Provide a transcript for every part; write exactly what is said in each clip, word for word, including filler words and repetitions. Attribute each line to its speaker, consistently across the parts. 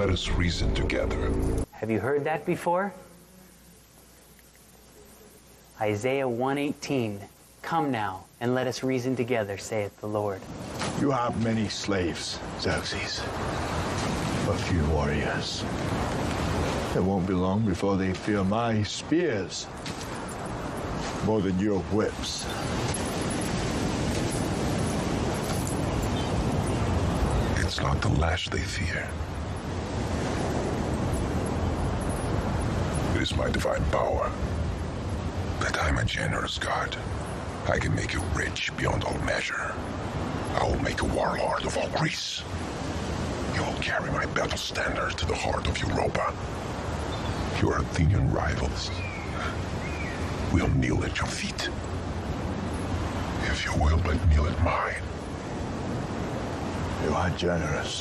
Speaker 1: let us reason together.
Speaker 2: Have you heard that before? Isaiah one eighteen. Come now, and let us reason together, saith the Lord.
Speaker 3: You have many slaves, Xerxes, but few warriors. It won't be long before they fear my spears more than your whips.
Speaker 1: It's not the lash they fear. It is my divine power. That I'm a generous God. I can make you rich beyond all measure. I will make a warlord of all Greece. You will carry my battle standard to the heart of Europa. Your Athenian rivals will kneel at your feet. If you will but kneel at mine.
Speaker 3: You are generous,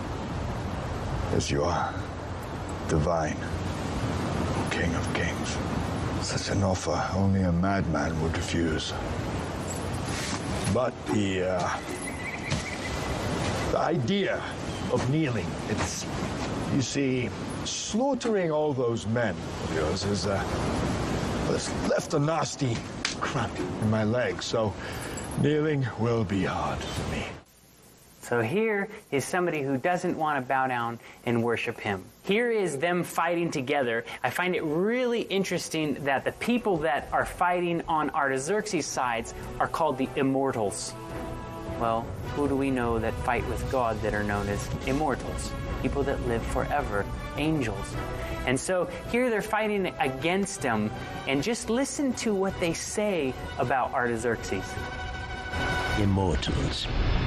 Speaker 3: as you are divine, King of Kings. Such an offer only a madman would refuse. But the, uh, the idea of kneeling, it's, you see, slaughtering all those men of yours is, uh, well, it's left a nasty cramp in my leg, so kneeling will be hard for me.
Speaker 2: So here is somebody who doesn't want to bow down and worship him. Here is them fighting together. I find it really interesting that the people that are fighting on Artaxerxes' sides are called the Immortals. Well, who do we know that fight with God that are known as Immortals? People that live forever, angels. And so here they're fighting against him, and just listen to what they say about Artaxerxes.
Speaker 4: Immortals.